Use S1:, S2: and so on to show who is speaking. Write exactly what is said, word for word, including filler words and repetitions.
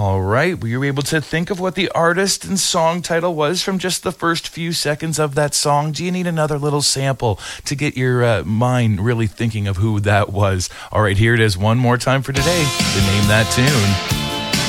S1: All right, were you able to think of what the artist and song title was from just the first few seconds of that song? Do you need another little sample to get your uh, mind really thinking of who that was? All right, here it is one more time for today to name that tune.